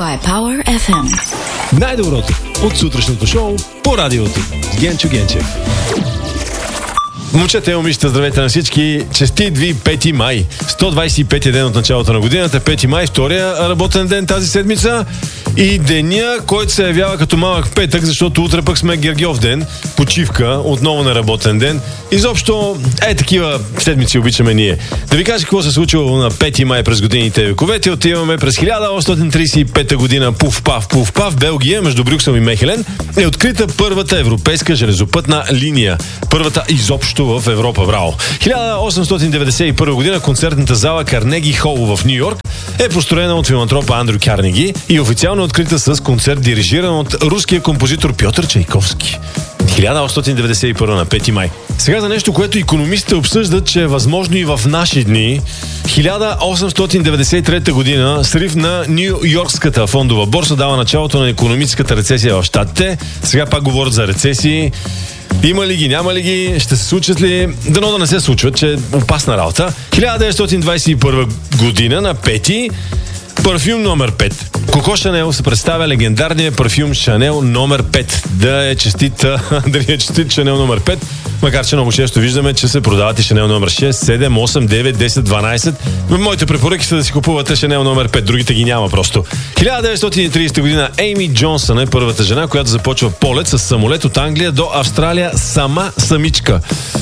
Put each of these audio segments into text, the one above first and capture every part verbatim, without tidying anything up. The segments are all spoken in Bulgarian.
Това е Power еф ем. Най-доброто от сутрешното шоу по радиото. Генчо Генчев. Момчета и момичета, здравейте на всички. Честит ви пети май. сто двадесет и пети ден от началото на годината. пети май, втория работен ден тази седмица. И деня, който се явява като малък петък, защото утре пък сме Гергьов ден. Почивка, отново на работен ден. Изобщо, е такива седмици обичаме ние. Да ви кажа какво се случило на пети май през годините вековете. Отиваме през хиляда осемстотин тридесет и пета година. Пуф-пав, пуф-пав, Белгия, между Брюксел и Мехелен, е открита първата европейска железопътна линия. Първата изобщо в Европа, браво. хиляда осемстотин деветдесет и първа година концертната зала Карнеги Хол в Ню Йорк е построена от филантропа Андрю Карнеги и официално открита с концерт, дирижиран от руския композитор Пьотър Чайковски. хиляда осемстотин деветдесет и първа на пети май. Сега за нещо, което икономистите обсъждат, че е възможно и в наши дни. хиляда осемстотин деветдесет и трета година срив на Ню-Йоркската фондова борса дава началото на икономическата рецесия в Щатите. Сега пак говорят за рецесии. Има ли ги, няма ли ги, ще се случат ли? Дано да не се случват, че е опасна работа. хиляда деветстотин двадесет и първа година на пети, парфюм номер пет. Коко Шанел се представя легендарния парфюм Шанел номер пет. Да е честит, да е честит Шанел номер пет. Макар че много често виждаме, че се продават и Шанел номер шест, седем, осем, девет, десет, дванадесет. Моите препоръки са да си купувате Шанел номер пет, другите ги няма просто. хиляда деветстотин и тридесета година Ейми Джонсън е първата жена, която започва полет с самолет от Англия до Австралия сама самичка.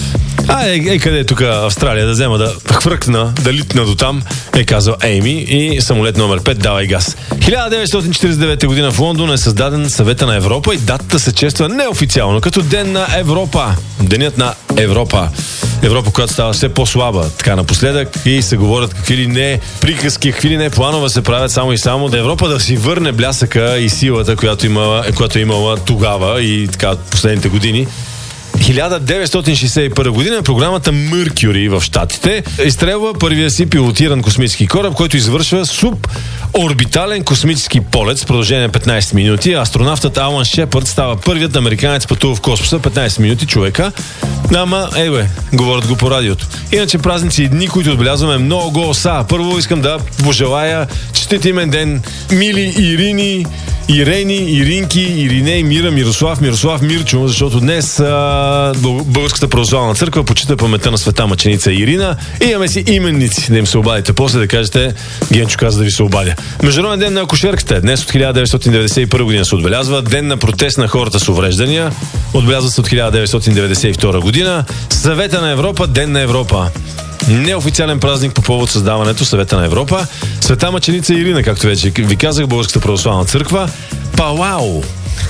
А, е, е къде е тук Австралия, да взема да хвъркна, да литна до там, е казал Ейми, и самолет номер пет, давай газ. хиляда деветстотин четиридесет и девета година в Лондон е създаден Съвета на Европа и датата се чества неофициално като Ден на Европа. Денят на Европа. Европа, която става все по-слаба, така напоследък, и се говорят какви ли не приказки, какви ли не планове се правят само и само да Европа да си върне блясъка и силата, която имала, която имала тогава и така последните години. хиляда деветстотин шестдесет и първа година програмата Меркюри в Щатите изстрелва първия си пилотиран космически кораб, който извършва суборбитален космически полет с продължение на петнадесет минути. Астронавтът Алън Шепърд става първият американец пътува в космоса, петнадесет минути човека. Ама, ей бе, говорят го по радиото. Иначе празници и дни, които отбелязваме много са. Първо искам да пожелая честит имен ден мили Ирини, Ирени, Иринки, Ириней, Мира, Мирослав, Мирослав, Мирчо, защото днес а, Българската православна църква почита паметта на света мъченица Ирина. И имаме си именници, да им се обадите. После да кажете, Генчо каза да ви се обадя. Международен ден на акушерката. Днес от хиляда деветстотин деветдесет и първа година се отбелязва. Ден на протест на хората с увреждания. Отбелязва се от хиляда деветстотин деветдесет и втора година. Съвета на Европа, Ден на Европа. Неофициален празник по повод създаването Съвета на Европа. Света мъченица Ирина, както вече ви казах, Българската православна църква. Палау!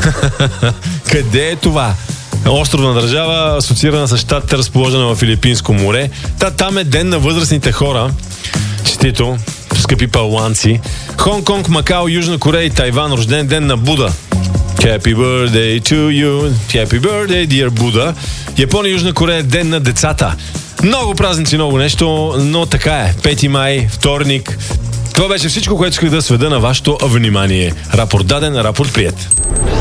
Къде е това? Островна държава, асоциирана с щатите, разположена в Филипинско море. Та, там е ден на възрастните хора. Честито, скъпи палуанци. Хонг-Конг, Макао, Южна Корея и Тайван. Рожден ден на Буда. Happy birthday to you. Happy birthday, dear Buddha. Япония, Южна Корея, ден на децата. Много празници, много нещо, но така е. пети май, вторник. Това беше всичко, което исках да сведа на вашето внимание. Рапорт даден, рапорт приет.